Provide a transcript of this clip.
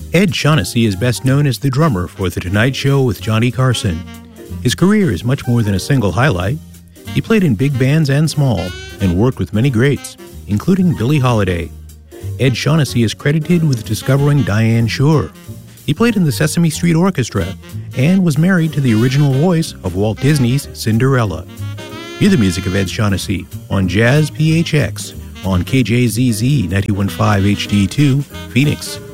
Ed Shaughnessy is best known as the drummer for The Tonight Show with Johnny Carson. His career is much more than a single highlight. He played in big bands and small, and worked with many greats, including Billie Holiday. Ed Shaughnessy is credited with discovering Diane Shore. He played in the Sesame Street Orchestra and was married to the original voice of Walt Disney's Cinderella. Hear the music of Ed Shaughnessy on Jazz PHX on KJZZ 91.5 HD2, Phoenix.